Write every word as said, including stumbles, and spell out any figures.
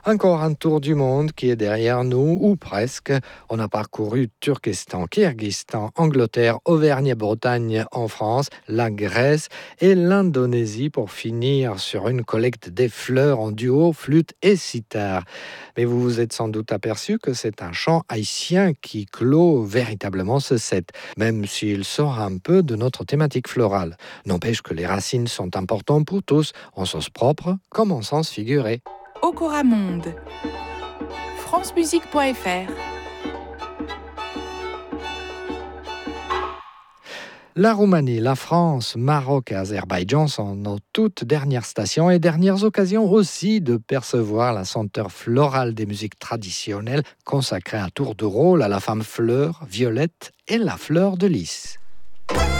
Encore un tour du monde qui est derrière nous, ou presque. On a parcouru Turkestan, Kirghizistan, Angleterre, Auvergne-Bretagne en France, la Grèce et l'Indonésie pour finir sur une collecte des fleurs en duo, flûte et sitar. Mais vous vous êtes sans doute aperçu que c'est un chant haïtien qui clôt véritablement ce set, même s'il sort un peu de notre thématique florale. N'empêche que les racines sont importantes pour tous, en sens propre comme en sens figuré. Okora Monde, france musique point f r. La Roumanie, la France, Maroc et Azerbaïdjan sont nos toutes dernières stations et dernières occasions aussi de percevoir la senteur florale des musiques traditionnelles consacrées à tour de rôle à la femme fleur, violette et la fleur de lys.